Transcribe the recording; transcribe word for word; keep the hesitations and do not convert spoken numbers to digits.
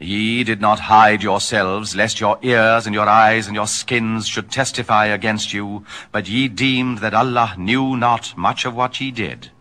Ye did not hide yourselves, lest your ears and your eyes and your skins should testify against you, but ye deemed that Allah knew not much of what ye did.